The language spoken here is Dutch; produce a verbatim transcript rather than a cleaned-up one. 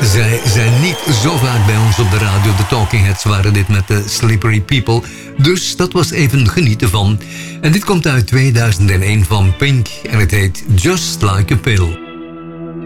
Zij zijn niet zo vaak bij ons op de radio. De Talking Heads waren dit met de Slippery People. Dus dat was even genieten van. En dit komt uit tweeduizend één van Pink. En het heet Just Like a Pill.